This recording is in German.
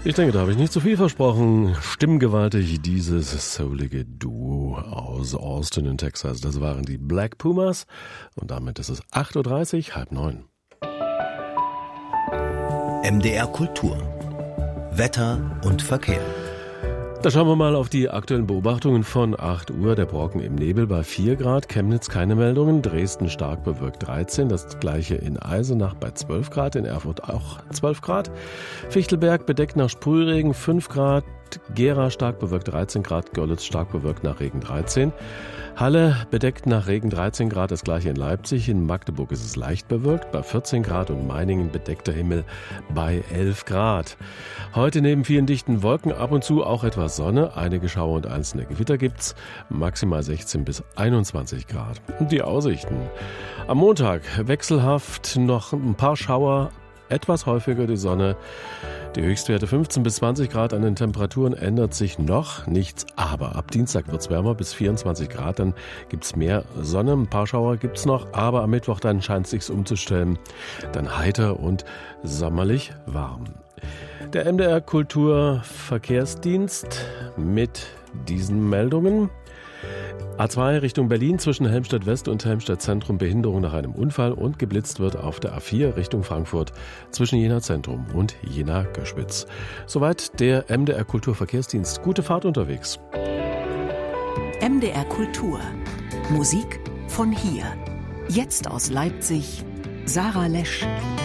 Ich denke, da habe ich nicht zu viel versprochen. Stimmgewaltig dieses soulige Duo aus Austin in Texas. Das waren die Black Pumas. Und damit ist es 8:30 Uhr, 8:30. MDR Kultur. Wetter und Verkehr. Da schauen wir mal auf die aktuellen Beobachtungen von 8 Uhr. Der Brocken im Nebel bei 4 Grad, Chemnitz keine Meldungen, Dresden stark bewölkt 13, das gleiche in Eisenach bei 12 Grad, in Erfurt auch 12 Grad, Fichtelberg bedeckt nach Sprühregen 5 Grad, Gera stark bewölkt 13 Grad, Görlitz stark bewölkt nach Regen 13, Halle bedeckt nach Regen 13 Grad, das gleiche in Leipzig, in Magdeburg ist es leicht bewölkt bei 14 Grad und Meiningen bedeckter Himmel bei 11 Grad. Heute neben vielen dichten Wolken ab und zu auch etwas Sonne, einige Schauer und einzelne Gewitter gibt's, maximal 16 bis 21 Grad. Und die Aussichten. Am Montag wechselhaft noch ein paar Schauer, etwas häufiger die Sonne. Die Höchstwerte 15 bis 20 Grad, an den Temperaturen ändert sich noch nichts, aber ab Dienstag wird es wärmer bis 24 Grad, dann gibt es mehr Sonne, ein paar Schauer gibt es noch, aber am Mittwoch dann scheint es sich umzustellen, dann heiter und sommerlich warm. Der MDR Kultur Verkehrsdienst mit diesen Meldungen. A2 Richtung Berlin zwischen Helmstedt West und Helmstedt Zentrum Behinderung nach einem Unfall und geblitzt wird auf der A4 Richtung Frankfurt zwischen Jena Zentrum und Jena Göschwitz. Soweit der MDR Kultur Verkehrsdienst. Gute Fahrt unterwegs. MDR Kultur. Musik von hier. Jetzt aus Leipzig. Sarah Lesch.